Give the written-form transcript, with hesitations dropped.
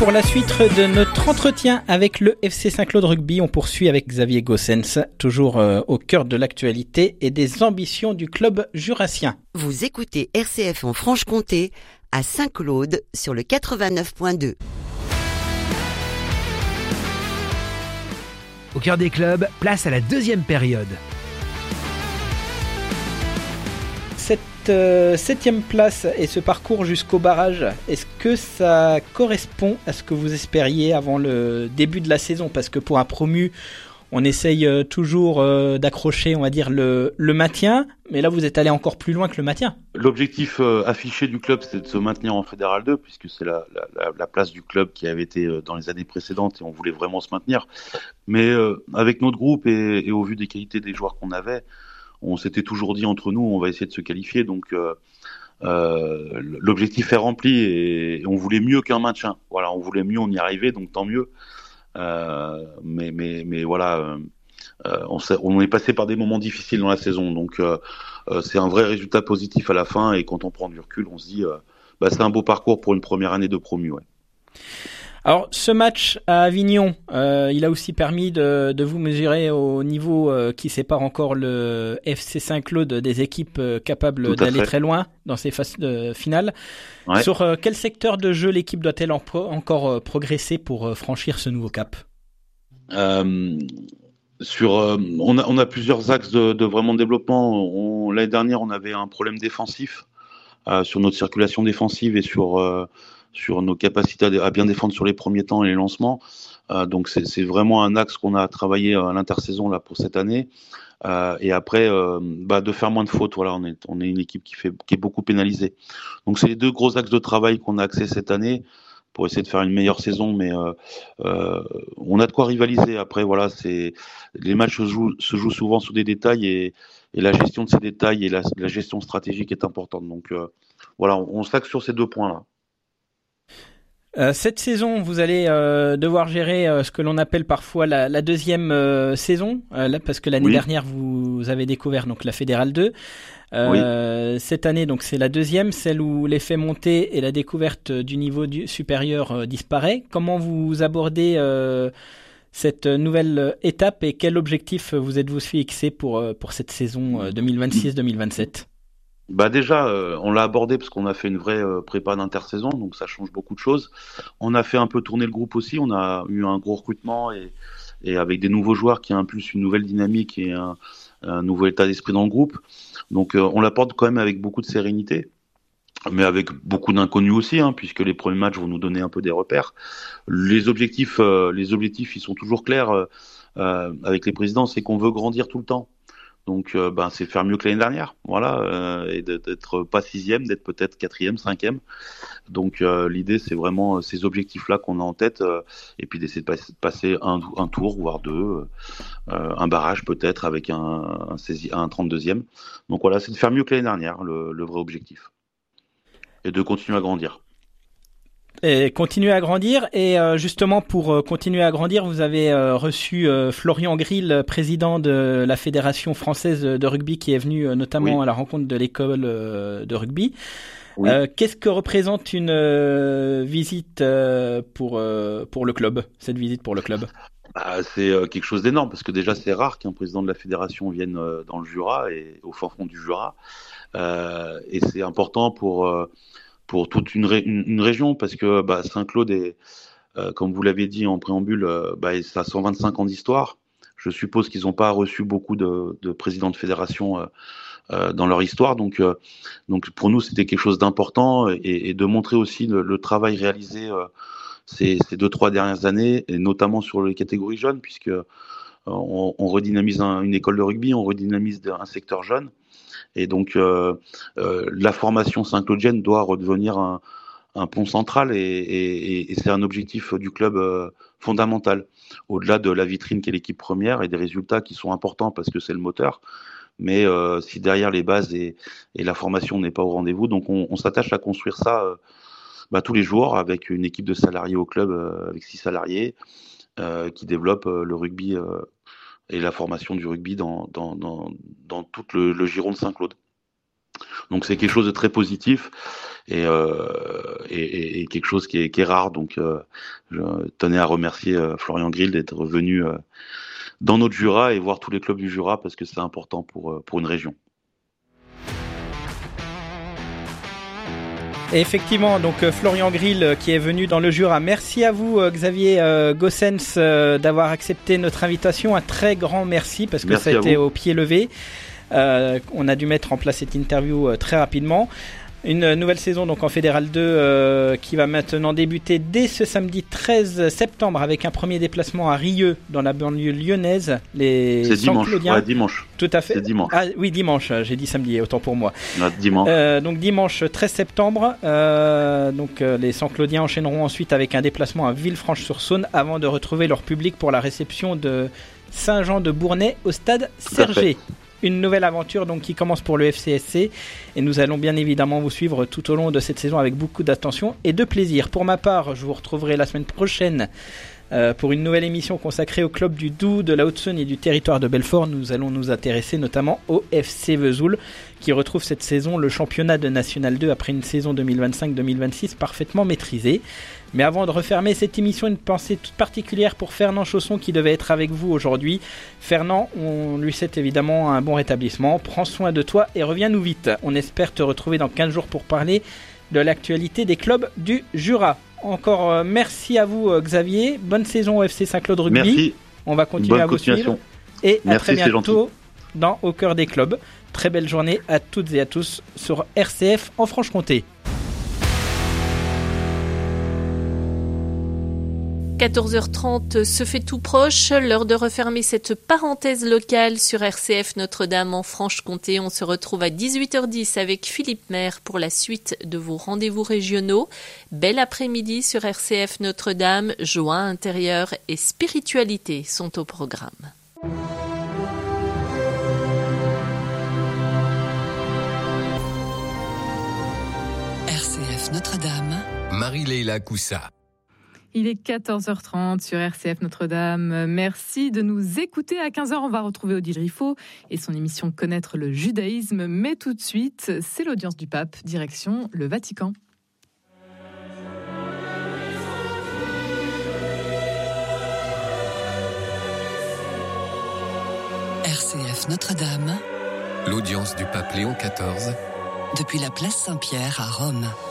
pour la suite de notre entretien avec le FC Saint-Claude Rugby. On poursuit avec Xavier Gossens, toujours au cœur de l'actualité et des ambitions du club jurassien. Vous écoutez RCF en Franche-Comté, à Saint-Claude, sur le 89.2. Au cœur des clubs, place à la deuxième période. Cette septième place et ce parcours jusqu'au barrage, est-ce que ça correspond à ce que vous espériez avant le début de la saison ? Parce que pour un promu, on essaye toujours d'accrocher, on va dire, le maintien, mais là vous êtes allé encore plus loin que le maintien. L'objectif affiché du club, c'est de se maintenir en Fédéral 2, puisque c'est la place du club qui avait été dans les années précédentes et on voulait vraiment se maintenir. Mais avec notre groupe et au vu des qualités des joueurs qu'on avait, on s'était toujours dit entre nous, on va essayer de se qualifier. Donc l'objectif est rempli et on voulait mieux qu'un maintien. Voilà, on voulait mieux, on y arrivait, donc tant mieux. Mais voilà, on est passé par des moments difficiles dans la saison, donc c'est un vrai résultat positif à la fin. Et quand on prend du recul, on se dit, c'est un beau parcours pour une première année de promu. Ouais. Alors, ce match à Avignon, il a aussi permis de vous mesurer au niveau qui sépare encore le FC Saint-Claude des équipes capables d'aller très loin dans ces phases finales. Ouais. Sur quel secteur de jeu l'équipe doit-elle encore progresser pour franchir ce nouveau cap ? On a plusieurs axes de vraiment développement. L'année dernière, on avait un problème défensif sur notre circulation défensive et sur nos capacités à bien défendre sur les premiers temps et les lancements. Donc c'est vraiment un axe qu'on a travaillé à l'intersaison là pour cette année. Et après, de faire moins de fautes. Voilà, on est une équipe qui est beaucoup pénalisée. Donc c'est les deux gros axes de travail qu'on a axés cette année pour essayer de faire une meilleure saison. Mais on a de quoi rivaliser. Après, voilà, les matchs se jouent souvent sous des détails et la gestion de ces détails et la gestion stratégique est importante. Donc voilà, on s'axe sur ces deux points-là. Cette saison, vous allez devoir gérer ce que l'on appelle parfois la deuxième saison, parce que l'année dernière, vous avez découvert donc la Fédérale 2. Cette année, donc c'est la deuxième, celle où l'effet montée et la découverte du niveau supérieur disparaît. Comment vous abordez cette nouvelle étape et quel objectif vous êtes-vous fixé pour cette saison 2026-2027 ? Déjà, on l'a abordé parce qu'on a fait une vraie prépa d'intersaison, donc ça change beaucoup de choses. On a fait un peu tourner le groupe aussi, on a eu un gros recrutement et avec des nouveaux joueurs qui impulsent une nouvelle dynamique et un nouveau état d'esprit dans le groupe. Donc on l'aborde quand même avec beaucoup de sérénité, mais avec beaucoup d'inconnus aussi, puisque les premiers matchs vont nous donner un peu des repères. Les objectifs, ils sont toujours clairs avec les présidents, c'est qu'on veut grandir tout le temps. Donc, c'est faire mieux que l'année dernière, voilà, et d'être pas sixième, d'être peut-être quatrième, cinquième. Donc, l'idée, c'est vraiment ces objectifs-là qu'on a en tête, et puis d'essayer de passer un tour, voire deux, un barrage peut-être avec un 32e. Donc voilà, c'est de faire mieux que l'année dernière, le vrai objectif, et de continuer à grandir. Et continuer à grandir. Et justement, pour continuer à grandir, vous avez reçu Florian Grill, président de la Fédération française de rugby, qui est venu notamment à la rencontre de l'école de rugby. Oui. Qu'est-ce que représente une visite pour le club, cette visite pour le club ? C'est quelque chose d'énorme, parce que déjà, c'est rare qu'un président de la fédération vienne dans le Jura et au fin fond du Jura. Et c'est important pour toute une région, parce que Saint-Claude est, comme vous l'avez dit en préambule, ça a 125 ans d'histoire. Je suppose qu'ils n'ont pas reçu beaucoup de présidents de fédération dans leur histoire, donc pour nous c'était quelque chose d'important et de montrer aussi le travail réalisé ces 2-3 dernières années, et notamment sur les catégories jeunes, puisque on redynamise une école de rugby, on redynamise un secteur jeune. Et donc, la formation saint-claudienne doit redevenir un pont central et c'est un objectif du club fondamental. Au-delà de la vitrine qui est l'équipe première et des résultats qui sont importants parce que c'est le moteur. Mais si derrière les bases et la formation n'est pas au rendez-vous, donc on s'attache à construire ça tous les jours avec une équipe de salariés au club, avec 6 salariés qui développent le rugby et la formation du rugby dans tout le giron de Saint-Claude. Donc c'est quelque chose de très positif et quelque chose qui est rare. Donc je tenais à remercier Florian Grill d'être venu dans notre Jura et voir tous les clubs du Jura parce que c'est important pour une région. Et effectivement, donc Florian Grill qui est venu dans le Jura. Merci à vous Xavier Gossens d'avoir accepté notre invitation. Un très grand merci parce que ça a été au pied levé. On a dû mettre en place cette interview très rapidement. Une nouvelle saison donc en Fédéral 2 qui va maintenant débuter dès ce samedi 13 septembre avec un premier déplacement à Rieux dans la banlieue lyonnaise. C'est dimanche. Ouais, dimanche. Tout à fait. C'est dimanche. Ah oui, dimanche. J'ai dit samedi, autant pour moi. Dimanche. Donc dimanche 13 septembre. Les Saint-Claudiens enchaîneront ensuite avec un déplacement à Villefranche-sur-Saône avant de retrouver leur public pour la réception de Saint-Jean-de-Bournay au stade Sergé. Une nouvelle aventure donc qui commence pour le FCSC et nous allons bien évidemment vous suivre tout au long de cette saison avec beaucoup d'attention et de plaisir. Pour ma part, je vous retrouverai la semaine prochaine pour une nouvelle émission consacrée au club du Doubs, de la Haute-Saône et du territoire de Belfort. Nous allons nous intéresser notamment au FC Vesoul qui retrouve cette saison le championnat de National 2 après une saison 2025-2026 parfaitement maîtrisée. Mais avant de refermer cette émission, une pensée toute particulière pour Fernand Chausson qui devait être avec vous aujourd'hui. Fernand, on lui souhaite évidemment un bon rétablissement. Prends soin de toi et reviens-nous vite. On espère te retrouver dans 15 jours pour parler de l'actualité des clubs du Jura. Encore merci à vous Xavier. Bonne saison au FC Saint-Claude Rugby. Merci. On va continuer à vous suivre. Et merci, à très bientôt dans Au cœur des clubs. Très belle journée à toutes et à tous sur RCF en Franche-Comté. 14h30 se fait tout proche, l'heure de refermer cette parenthèse locale sur RCF Notre-Dame en Franche-Comté. On se retrouve à 18h10 avec Philippe Maire pour la suite de vos rendez-vous régionaux. Bel après-midi sur RCF Notre-Dame, joie intérieure et spiritualité sont au programme. RCF Notre-Dame, Marie-Leila Coussa. Il est 14h30 sur RCF Notre-Dame. Merci de nous écouter. À 15h, on va retrouver Odile Riffaut et son émission Connaître le judaïsme. Mais tout de suite, c'est l'audience du pape, direction le Vatican. RCF Notre-Dame, L'audience du pape Léon XIV. depuis la place Saint-Pierre à Rome.